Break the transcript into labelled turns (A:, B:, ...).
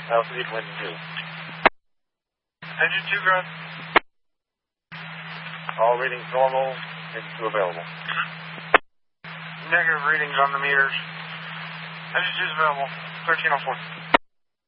A: Altitude wind 2.
B: Engine 2, ground.
A: All readings normal. Engine 2 available.
B: Negative readings on the meters. Engine 2 is available. 1304.